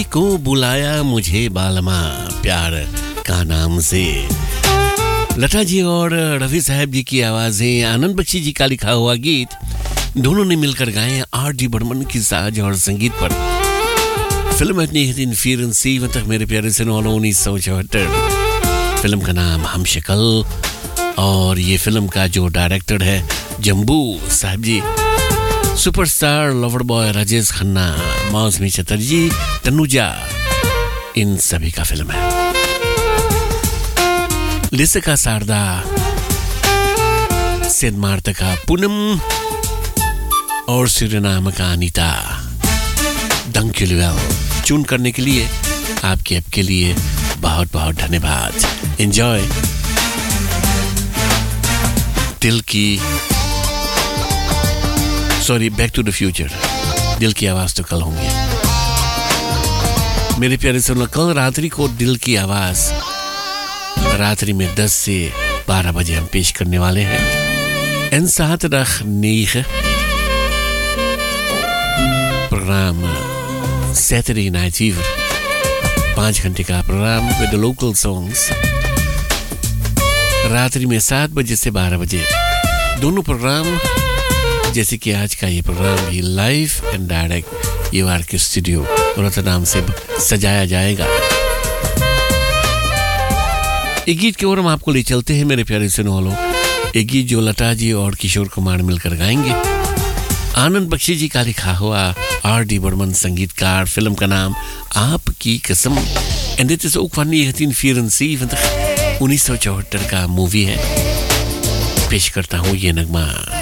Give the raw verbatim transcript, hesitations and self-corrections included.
किसी को बुलाया मुझे बालमा प्यार का नाम से। लता जी और रफी साहब जी की आवाजें, आनंद बख्शी जी का लिखा हुआ गीत, दोनों ने मिलकर गाए आर डी बर्मन की साज और संगीत पर। फिल्म इतनी फिर सी तक मेरे प्यारे से नौ उन्नीस सौ चौहत्तर। फिल्म का नाम हम शक्ल, और ये फिल्म का जो डायरेक्टर है जम्बू साहब जी, superstar lover boy Rajesh Khanna, मौसमी चटर्जी, तनुजा, इन सभी का फिल्म है। लिसिका शारदा, सेंट मार्ता का पूनम और सूर्यनाम का अनीता। डंक्यूलवेल चून करने के लिए आपके ऐप के लिए बहुत बहुत धन्यवाद। एंजॉय। दिल की सॉरी बैक टू द फ्यूचर, दिल की आवाज तो कल होंगे मेरे प्यारे सुनो। कल रात्रि को दिल की आवाज रात्रि में दस से बारह बजे हम पेश करने वाले हैं। En zaterdag negen programme Saturday Night Fever, पाँच घंटे का प्रोग्राम विद लोकल सॉन्ग्स। रात्रि में सात बजे से बारह बजे दोनों प्रोग्राम, जैसे कि आज का ये प्रोग्राम भी लाइव एंड डायरेक्ट ये आर के स्टूडियो रोटरडाम से सजाया जाएगा। एक गीत की ओर हम आपको ले चलते हैं मेरे प्यारे सुनने वालों। एक गीत जो लता जी और किशोर कुमार मिलकर गाएंगे, आनंद बख्शी जी का लिखा हुआ, आर डी बर्मन संगीतकार, फिल्म का नाम आपकी कसम। And this is ook van negentien vierenzeventig, उन्नीस सौ चौहत्तर का मूवी है। पेश करता हूँ ये नगमा।